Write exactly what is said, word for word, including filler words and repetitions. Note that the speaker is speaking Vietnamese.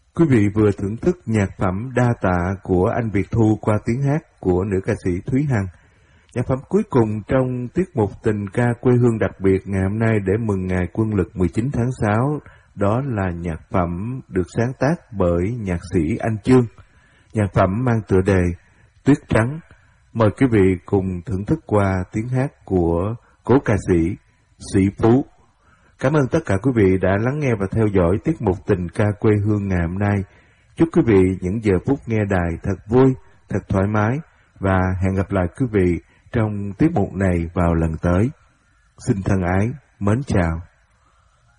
Quý vị vừa thưởng thức nhạc phẩm Đa Tạ của anh Việt Thu qua tiếng hát của nữ ca sĩ Thúy Hằng. Nhạc phẩm cuối cùng trong tiết mục Tình ca quê hương đặc biệt ngày hôm nay để mừng ngày quân lực mười chín tháng sáu, đó là nhạc phẩm được sáng tác bởi nhạc sĩ Anh Chương. Nhạc phẩm mang tựa đề Tuyết Trắng. Mời quý vị cùng thưởng thức qua tiếng hát của cố ca sĩ Sĩ Phú. Cảm ơn tất cả quý vị đã lắng nghe và theo dõi tiết mục Tình ca quê hương ngày hôm nay. Chúc quý vị những giờ phút nghe đài thật vui, thật thoải mái và hẹn gặp lại quý vị trong tiết mục này vào lần tới. Xin thân ái, mến chào.